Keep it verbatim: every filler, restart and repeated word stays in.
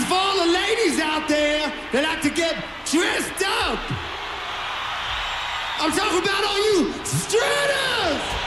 for all the ladies out there that like to get dressed up. I'm talking about all you strippers.